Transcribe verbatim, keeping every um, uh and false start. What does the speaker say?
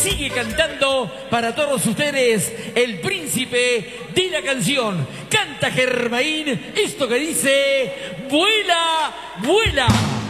sigue cantando para todos ustedes el príncipe de la canción. Canta Germain esto que dice: vuela, vuela.